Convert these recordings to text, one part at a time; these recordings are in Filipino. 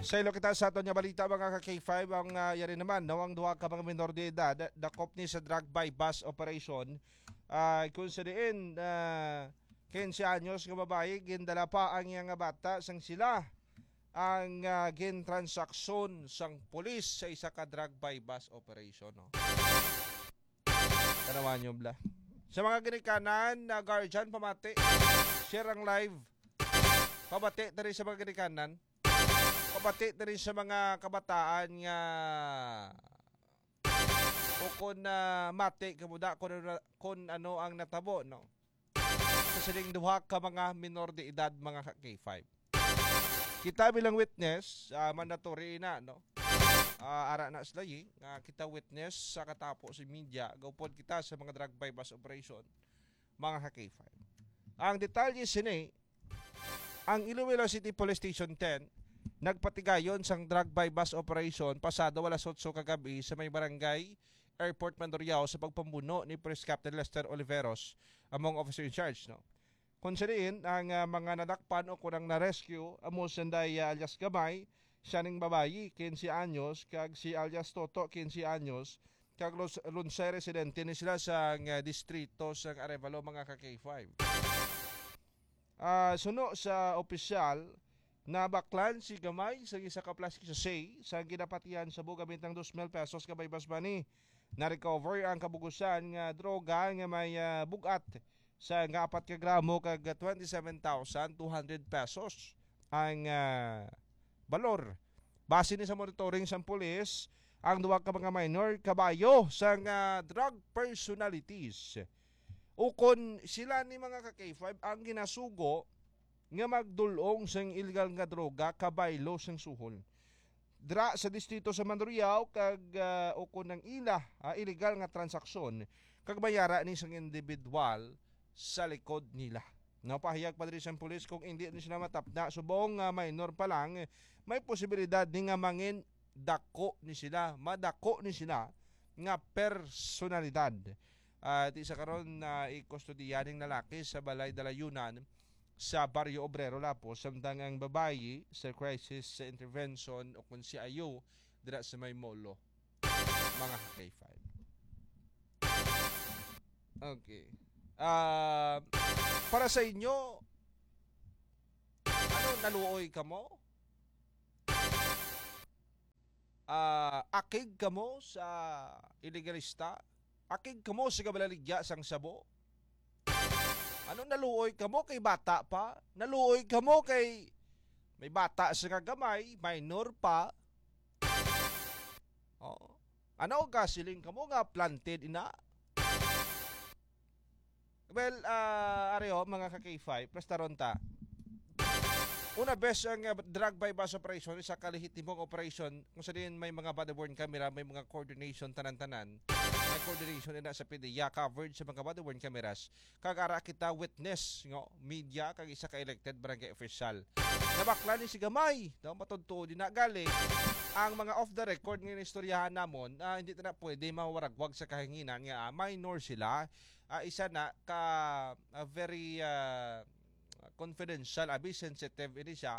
Sa ilo kita sa aton nga balita mga ka-K5 ang yari naman nawang duha ka mga minor de edad dakop ni sa drug by bus operation kung sa diin 15 anyos nga babae gindala pa ang nga bata sang sila ang gin transaksyon sang pulis sa isa ka drug by bus operation no. Tanawan nyo bla. Sa mga ginikanan na guardian pamati share ang live pabati tari sa mga ginikanan pabati na rin sa mga kabataan nga o kung mati kamuda kung ano ang natabo no sa siling duha ka mga minor de edad mga K5 kita bilang witness mandatory na no ara na sila nga kita witness sa katapos sa media gawpod kita sa mga drug by bus operation mga K5 ang detalye sini ang Iloilo City Police Station 10 nagpatigayon sang drug by bus operation pasado alas 8 kagabi sa may barangay Airport Mandurriao sa pagpambuno ni Police Captain Lester Oliveros among officer in charge no. Konsiderin ang mga nadakpan o kunang na-rescue amo sanday alias Gamay siya ning babayi 15 anyos kag si alias Toto 15 anyos kag lunsay residente ni sila sa distrito sang Arevalo mga ka-K5. Suno sa opisyal na baklan si Gamay sa isa ka plastic sa sa ginapatihan sa bugamit ng 2,000 pesos kabay basbani. Na-recover ang kabugusan nga droga nga may bugat sa nga 4 ka gramo kag 27,200 pesos ang balor. Base ni sa monitoring sa pulis, ang duwa ka mga minor kabayo sa drug personalities. Ukon sila ni mga ka-K5 ang ginasugo nga magdulong sang illegal nga droga kabaylo sang suhol. Dra sa distrito sa Mandurriao kag ukon ng illegal nga transaksyon kag bayara ni sang individual sa likod nila. Napahayag pa diri sang pulis kung hindi ni sila matapna subong minor pa lang may posibilidad ni nga mangin dako ni sila, madako ni sila nga personalidad. Di sa karon na ikustudiyaning lalaki sa balay dalayunan sa Barrio Obrero Lapo samtang ang babayi sa crisis sa intervention o kung si Ayo dira sa may molo mga K5. Okay. Para sa inyo ano naluoy ka mo? Akig ka mo sa illegalista? Akig ka mo sa kabalaligya sang sabo? Ano naluoy ka mo kay bata pa? Naluoy ka mo kay may bata sa kagamay, minor pa? Oh. Ano ka siling ka mo nga planted ina? Well, areo mga ka-K5, plastaron ta. Una best ang drug by bus operation isa kalihitimong operation kung saan may mga body-worn camera, may mga coordination tanan-tanan. May coordination na sa PDEA coverage sa mga body-worn cameras. Kagara kita witness ngo media kag isa ka elected barangay official. Nabakla ni si Gamay, daw matudto din na galing ang mga off the record ng istoryahan namon hindi na pwede mawaragwag sa kahinginan nga minor sila. Isa na ka very confidential, abi sensitive ini siya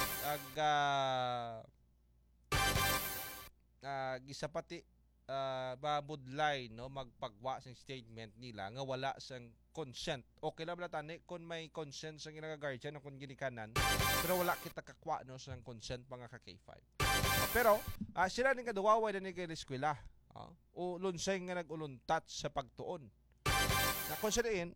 gisapati babudlay no magpagwa sa statement nila nga wala sang consent. Okay lang tani kung may consent sa guardian kung ginikanan pero wala kita kakwa no sang consent mga ka-K5. Pero sila ning kaduwa na ni kay eskwela o lunsay nga naguluntat sa pagtuon. Na konsiderin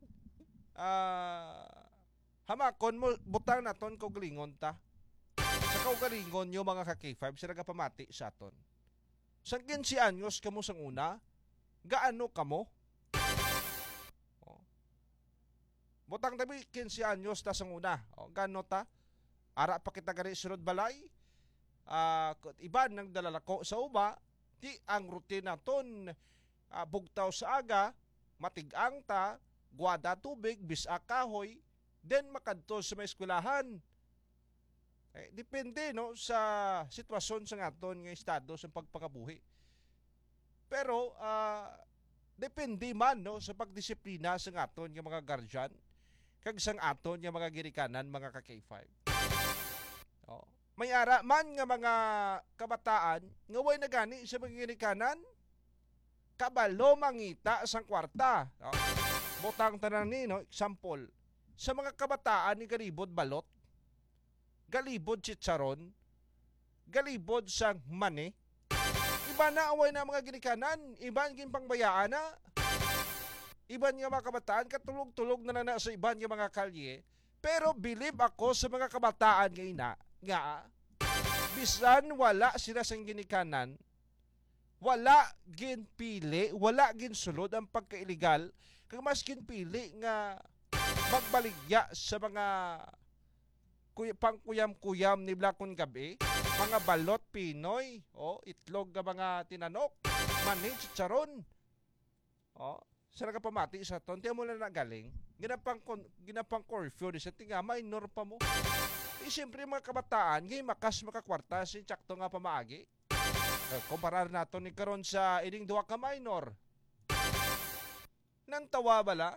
hamakon mo butang naton kog lingon ta. Sa kaugalingon nyo mga ka-K5 sila pamati sa aton. Sang 15 anyos kamo sang una, gaano kamo? Oh. Butang tabi 15 anyos ta sang una. Oh, gaano ta? Ara pa kita gani sunod balay. Iban nang dalalako sa uba, di ang routine naton bugtaw sa aga, matigang ta, guwada tubig, bisa kahoy, then makadto sa may eskwelahan. Depende no sa sitwasyon sa aton nga estado sa pagpakabuhi. Pero depende man no sa pagdisiplina sa aton nga mga guardian kag sang aton nga mga girikanan mga ka-K5. Oh. May ara man nga mga kabataan nga way na gani sa mga ginikanan kabalo mangita sang kwarta. No? Butang tanan ni no, example. Sa mga kabataan ni galibod balot, galibod chicharon, galibod sang mani. Iba na away na mga ginikanan, iban gin pangbayaan na. Iban nga mga kabataan katulog-tulog na sa iban nga mga kalye. Pero believe ako sa mga kabataan nga bisan wala sila sang ginikanan, wala ginpili, wala ginsulod ang pagka-illegal, kag mas ginpili nga magbaligya sa mga pangkuyam-kuyam ni Blakon gabi, mga balot Pinoy, itlog nga mga tinanok, mani, chicharon. Sa nagapamati sa ton, tiyan mo na nagaling, ginapang curfew, di sa tinga, minor pa mo. Siyempre mga kabataan, ngayon makas makakwarta, sintsakto nga pamaagi. Kumparar nato ni karon sa ining duwa ka minor. Nantawa bala?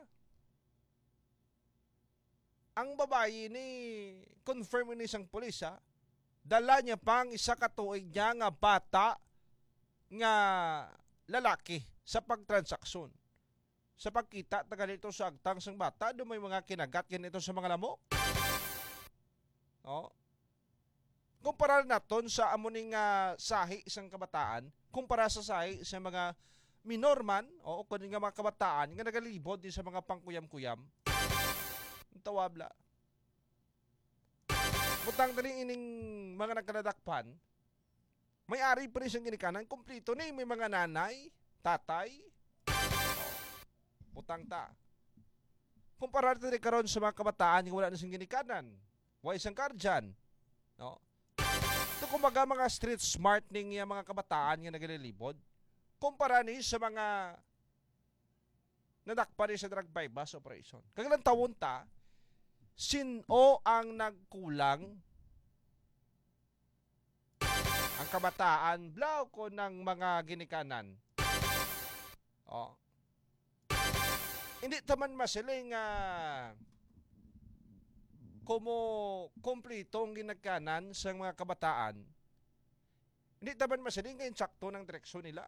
Ang babae ni confirm ni isang pulis dala niya pang isa ka tuig niya nga bata nga lalaki sa pagtransaksyon. Sa pagkita tagal ito sa agtang sang bata, do may mga kinagat ganito sa mga lamok. Kumpara naton sa amuning sahi isang kabataan, kumpara sa sahi sa mga minor man o kunin nga mga kabataan nga nagalibod din sa mga pangkuyam-kuyam. Tawabla. Butang tani ining mga nagkadadakpan, may ari pa rin siyang ginikanan, kumplito ni may mga nanay, tatay. Butang ta. Kumpara natin karon sa mga kabataan nga wala na siyang ginikanan. Why isang kardyan? No? Ito kumbaga mga street smart ning mga kabataan nga nagalilibod. Kumpara ni sa mga nadakpa rin sa drug bypass operation. Kagalang tawon ta, sino ang nagkulang? Ang kabataan, blaw ko ng mga ginikanan. Hindi taman masiling kumplitong ginagkanan sa mga kabataan. Hindi taman masiling ngayon sakto ng direksyon nila.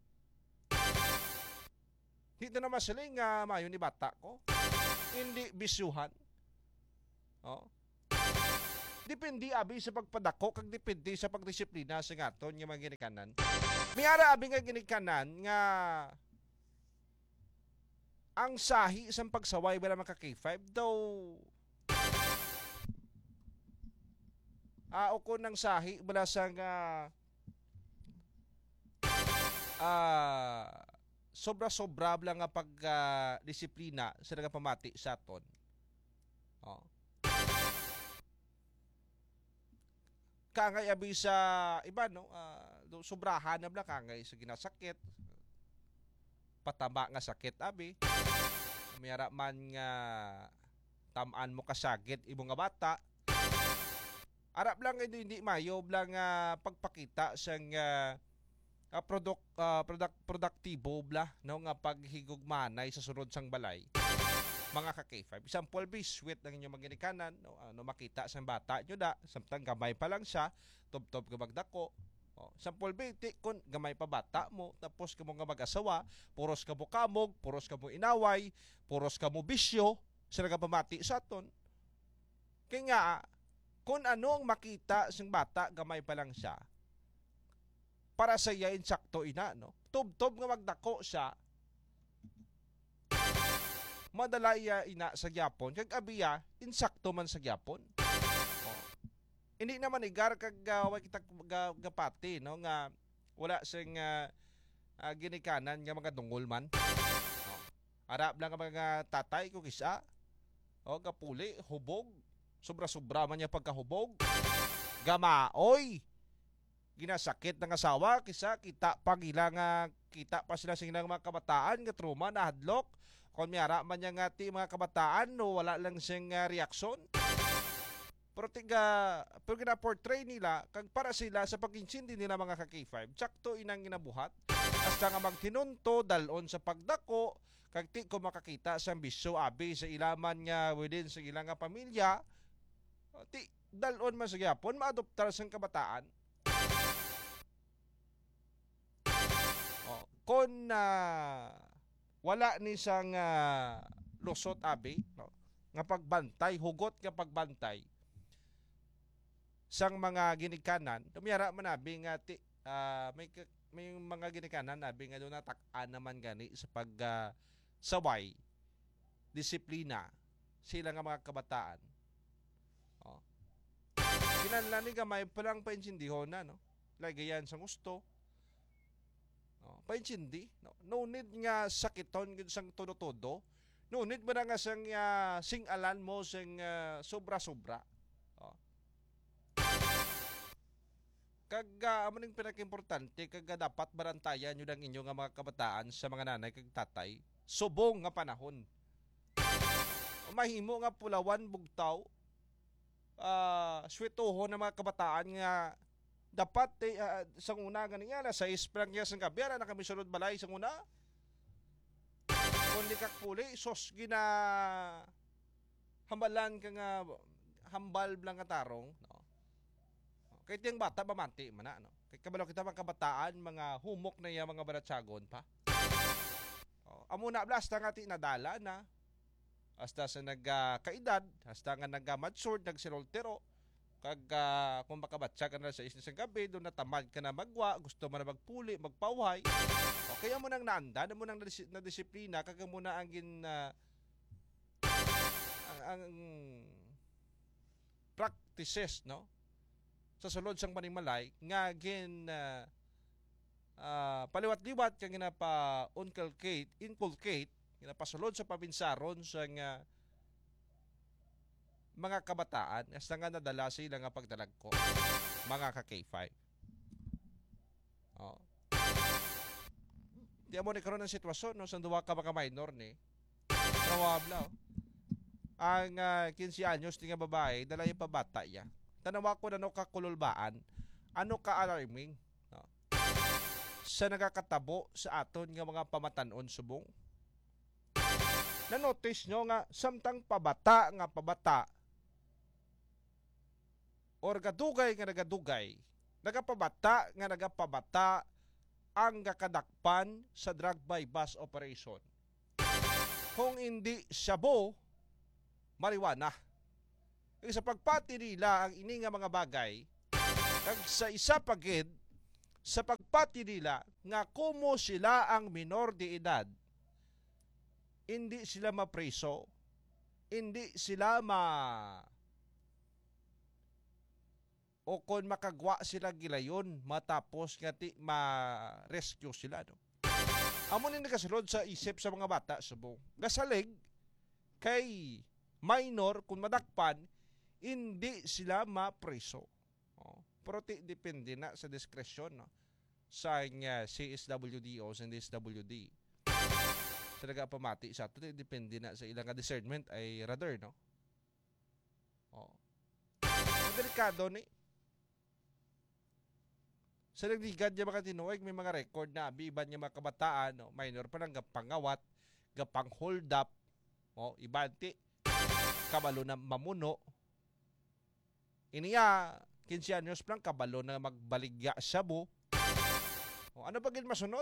Hindi na masiling mayo ni bata ko. Hindi bisyuhan. Depende abi sa pagpadako kag depende sa pagdisiplina sa ngaton nga mga ginikanan. Miyara abi nga ginikanan nga ang sahi isang pagsaway ba naman ka K5 daw o ko ng sahi bala sa nga sobra-sobra lang nga pag-disiplina sa nagapamati sa aton. Kangay abi sa iba no, sobrahan na bla kangay sa ginasakit. Patama nga sakit abi. Mayara man nga tamaan mo kasagit imo nga bata. Arap lang hindi mayo lang pagpakita sang produktibo bla no nga paghigugmanay sa sunod sang balay. Mga ka-K5. Example, sweet ng inyong maginikanan, no, makita sa bata nyo samtang gamay pa lang siya, tob-tob ka magdako. Example, kung gamay pa bata mo, tapos ka mo nga mag-asawa, puros ka mo kamog, puros ka mo inaway, puros ka mo bisyo, sila ka pamati sa aton. Kaya nga, kung ano ang makita sa bata, gamay pa lang siya, para sa iya insakto ina, no? Tob-tob nga magdako siya, madala iya ina sa gyapon kag abiya insakto man sa gyapon. Hindi naman igar kag way kita gapati no nga wala sing ginikanan nga mga dungol man. Arap lang mga tatay ko kisa gapuli hubog sobra-sobra man niya pagkahubog. Gamaoy ginasakit ng asawa kisa kita pagila nga kita pa sila sing mga kabataan nga trauma na hadlok. Kung miyara man niya nga mga kabataan, no, wala lang siyang reaksyon. Pero gina-portray nila, kag para sila sa pag-insindi nila mga ka-K5, tsakto inang ginabuhat, hasta nga magtinunto, dalon sa pagdako, kag ti ko makakita sa bisyo abi sa ilaman nga within sa ilang pamilya, ti dalon man sa gyapon maadoptar sang kabataan. Kung wala ni sang lusot abi, no, nga pagbantay, hugot nga pagbantay sang mga ginikanan, tumiyara man abi nga may mga ginikanan abi nga doon natak-an naman gani sa saway, disiplina sila nga mga kabataan. Oh. Kinahanglan ni gamay pa lang paintindiho na, no? Lagayan sa gusto. Paintindi, no need nga sakiton gid sang todo-todo. No need ba nga sang singalan mo sang sobra-sobra. Kag amo ning pinaka-importante kag dapat barantayan yun ang inyo nga mga kabataan sa mga nanay kag tatay subong nga panahon. Mahimo nga pulawan bugtaw swetoho ng mga kabataan nga dapat sang una ganing nga sa isprang niya sang gabi na kami sulod balay sang una. Kung di kakpuli sos gina hambalan ka nga hambal blang tarong, no? Kay tiyang bata bamanti man na, no? Kay kabalo kita mga kabataan mga humok na iya mga baratsagon pa. Amo na blasta nga ti nadala na hasta sa nagkaedad, hasta nga nagmatured, nagsiloltero. Kag kung makabatsa ka na sa isang gabi, doon natamad ka na magwa, gusto mo na magpuli, magpawhay. Kaya mo nang naanda, mo nang na-disiplina, kag mo na ang ang practices, no? Sa sulod sang panimalay, nga paliwat-liwat kang inculcate, ginapasulod sa pabinsaron sa mga kabataan hasta nga nadala sila nga pagdalag ko mga ka-K5. Di mo ni karon ang sitwasyon, no, sa duwa ka mga minor ni probable ang 15 anyos ni nga babae dala yung pabata ya. Tanawa ko na no kakululbaan, ano ka alarming, no? Sa nagakatabo sa aton nga mga pamatanon subong. Na-notice nyo nga samtang pabata or gadugay nga nagapabata ang gakadakpan sa drug by bus operation. Kung hindi sabo, marijuana. Sa pagpati nila ang ini nga mga bagay, kag sa isa pagid sa pagpati nila nga kumo sila ang minor de edad, hindi sila mapreso, hindi sila o kung makagwa sila gilayon matapos nga ti ma-rescue sila, no? Amo ni nagasulod sa isip sa mga bata subong. Gasalig kay minor kung madakpan hindi sila mapreso. Pero depende na sa diskresyon, no? Sa CSWD o sa DSWD. Sa nagapamati sa ito, depende na sa ilang discernment ay rather, no? Delikado ni. Sa nagligad niya mga tinuig, may mga record na abiban niya mga kabataan, no? Minor pa lang gapangawat, gapang hold up, ibanti, kabalo na mamuno. Iniya, 15 anyos pa lang, kabalo na magbaligya sabo. Ano ba gid masunod?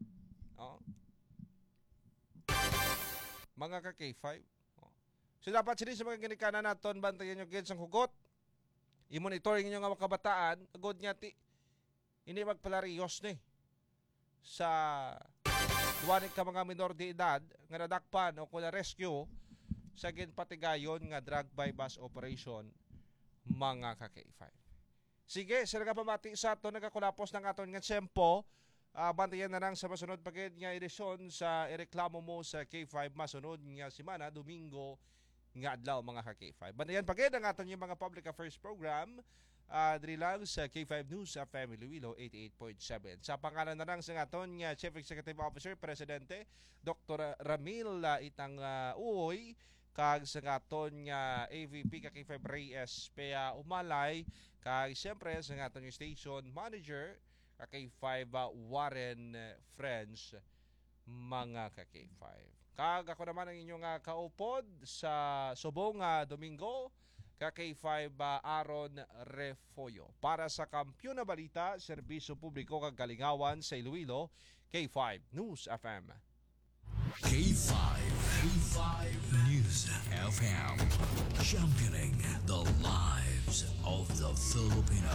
Mga ka-K5. So dapat sila sa mga ginikanan naton, bantayan nyo gid sang hugot. I-monitoring nyo nga mga kabataan, agod nga ti, hindi magpalariyos ni sa duwanig ka mga minor de edad nga nadakpan o kung na-rescue sa ginpatigayon nga drug by bus operation, mga ka-K5. Sige, sila ka pamati sa ato, nagakulapos ng aton nga tiyempo. Bantayan na lang sa masunod pagid nga edisyon sa ireklamo mo sa K5 masunod nga simana, Domingo nga adlaw, mga ka-K5. Bantayan pagid ang aton yung mga public affairs program. Diri lang sa K5 News sa Family Willow 88.7. Sa pangalan na lang sa aton nga Chief Executive Officer, Presidente Dr. Ramil Itang Uy, kag sa aton nga AVP ka K5 Reyes Pea Umalay, kag siyempre sa aton yung Station Manager ka K5 Warren Friends, mga ka K5. Kag ako naman ang inyong kaupod sa subong Domingo, ka K5 Aaron Refollo. Para sa Kampiyon na Balita, Serbisyo Publiko kag Kalingawan sa Iloilo, K5 News FM. K5 News FM, championing the lives of the Filipino.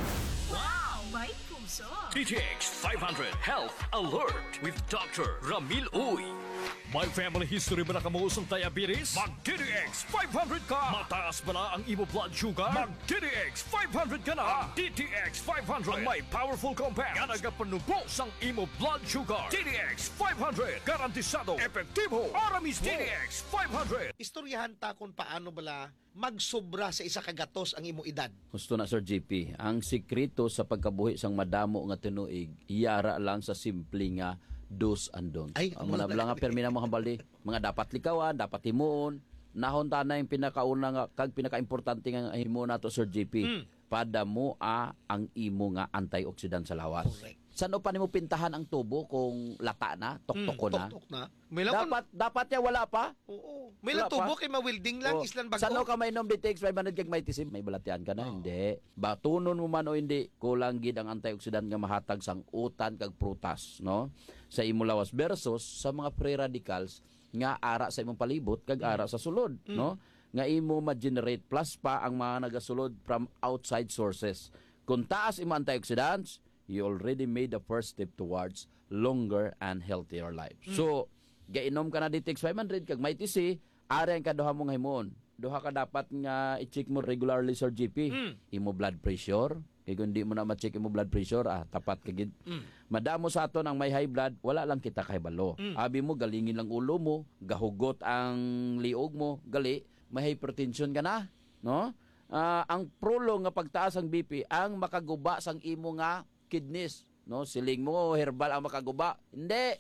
Wow! May puso! DTX 500 Health Alert with Dr. Ramil Uy. May family history ba na kamuusong diabetes? Mag-DTX 500 ka! Mataas ba na ang imo blood sugar? Mag-DTX 500 ka na! DTX 500 ang may powerful compounds nga nagapanubos ang imo blood sugar. DTX 500 garantisado, epektibo, para mismo. DTX 500. Istoryahan ta kung paano bala magsobra sa isa kagatos ang imo edad. Gusto na Sir JP, ang sikreto sa pagkabuhi sang madamo nga tinuig, iyara lang sa simple nga do's and don'ts. Ay, ang mga nga permina mo hambali, mga dapat likawan, dapat himuon, nahon ta na yung pinakauna nga kag pinakaimportante nga himuon nato Sir JP. Padamo ang imo nga antioxidant sa lawas. Correct. Saan pa nimo pintahan ang tubo kung lata na, tuktok na? Tuktok na. May lang Dapat ya wala pa. Oo. May Wala lang tubo pa? kay mawilding lang, Oh, islan bago. Saan ka may nom DTX 500 kag may tisim? May balatian ka na? Hindi. Batunon mo man o hindi, kulang gid ang antioxidant nga mahatag sang utan kag prutas, no? Sa imo lawas versus sa mga free radicals nga ara sa imong palibot kag ara sa sulod, no? Nga imo ma-generate plus pa ang mga nagasulod from outside sources. Kung taas imo antioxidants, you already made the first step towards longer and healthier life. So, gainom ka na DTX 500 kag may TC, ari ang kaduha mong himuon. Duha ka dapat nga i-check mo regularly Sir GP. Imo blood pressure. Kaya kung di mo na ma-check imo blood pressure, tapat ka gid. Madamo sa aton ang may high blood, wala lang kita kahibalo. Abi mo, galingin lang ulo mo, gahugot ang liog mo, gali, may hypertension ka na. No? Ang prolong nga pagtaas ang BP, ang makaguba sang imo nga kidneys. No? Siling mo, herbal ang makaguba. Hindi.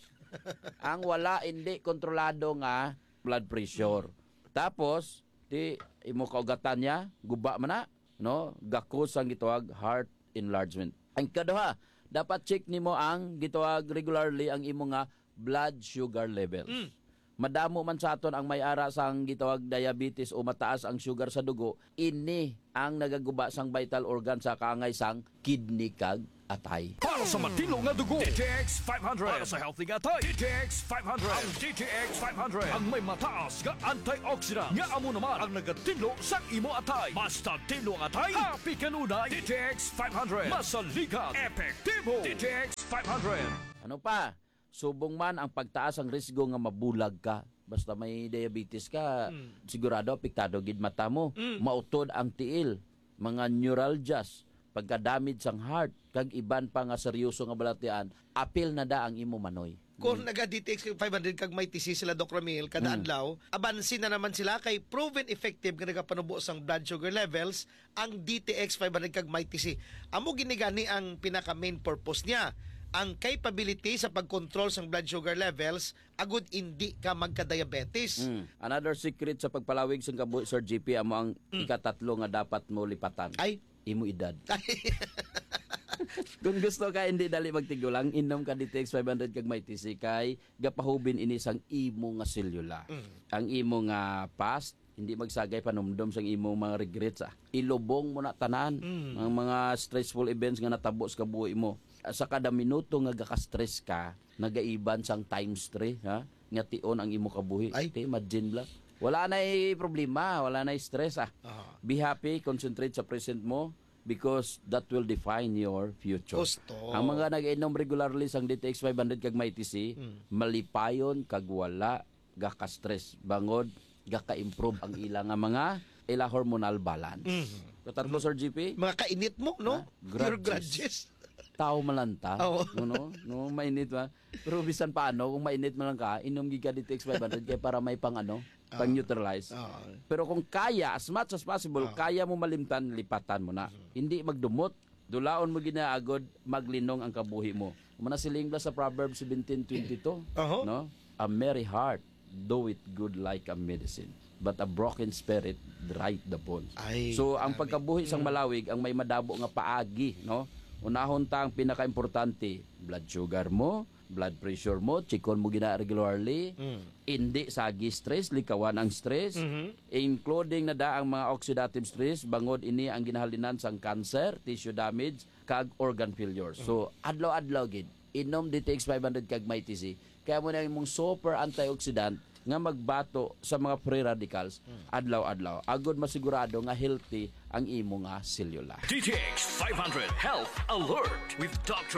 Ang wala, hindi kontrolado nga blood pressure. Tapos, di imo kaugatan niya, guba man na, no? Gakos ang gitawag heart enlargement. Ang kaduha, dapat check nimo ang gitawag regularly ang imo nga blood sugar levels. Madamo man sa aton ang may ara sang gitawag diabetes o mataas ang sugar sa dugo, ini ang nagaguba sang vital organ sa kaangay sang kidney kag atay. Para sa matino nga dugo, DTX 500. Para sa healthy nga atay, DTX 500. Ang DTX 500 ang may mataas nga antioxidant nga amo naman ang nagatinlo sa imo atay. Basta tinlo ang atay, happy kanunay. DTX 500. Masaligan, epektibo. DTX 500. Ano pa? Subong man ang pagtaas ang risgo nga mabulag ka. Basta may diabetes ka, sigurado apektado gid mata mo. Mautod ang tiil, mga neuralgias, pagka-damage sang heart, kag iban pa nga seryoso nga balatian, apil na da ang imo manoy. Kung naga-DTX 500 kag may TC sila Dr. Ramil kada adlaw, abansin na naman sila kay proven effective nga nagapanubo sang blood sugar levels ang DTX 500 kag may TC. Amo ginigani ang pinaka main purpose niya. Ang capability sa pag-control sang blood sugar levels agud hindi ka magka-diabetes. Another secret sa pagpalawig sang kabuhi Sir GP amo ang ikatatlo nga dapat mo lipatan. Ay, Imo edad. Kung gusto ka hindi dali magtigulang, inom ka DTX 500 kag may TC kay gapahubin ini sang imo nga selula. Ang imo nga past hindi magsagay panumdom sang imo mga regrets. Ilubong mo na tanan ang mga stressful events nga natabo sa kabuhi mo. Sa kada minuto nga gaka-stress ka, nagaiban sang times 3, ha? Nga tion ang imo kabuhi. Ay. Imagine lang. Wala na problema, wala na stress. Be happy, concentrate sa present mo because that will define your future. Gusto. Ang mga nag-inom regularly sang DTX 500 kag may TC, malipayon kag wala gaka-stress. Bangod gaka-improve ang ilang nga mga hormonal balance. Tatlo Sir GP? Mga kainit mo, no? Your Grudges. grudges. Tao malanta, Oo. no, mainit ba? Pero bisan paano, kung mainit man lang ka, inom giga DTX 500 kaya para may pang pang neutralize. Pero kung kaya, as much as possible, kaya mo malimtan, lipatan mo na. Hindi magdumot, dulaon mo ginaagod, maglinong ang kabuhi mo. Manasiling ba sa Proverbs 17:22, no? A merry heart do it good like a medicine, but a broken spirit dry the bones. Ay, So ang pagkabuhi sang malawig ang may madabo nga paagi, no? Unahon ta ang pinakaimportante, blood sugar mo, blood pressure mo, chikon mo gina regularly, hindi sagi stress, likawan ang stress, including na ang mga oxidative stress, bangod ini ang ginahalinan sang cancer, tissue damage, kag organ failure. So, adlaw-adlaw gid, inom DTX 500 kag may TC, kaya mo na imong super antioxidant nga magbato sa mga free radicals adlaw-adlaw. Agod masigurado nga healthy ang imo nga selula. DTX 500 Health Alert with Dr.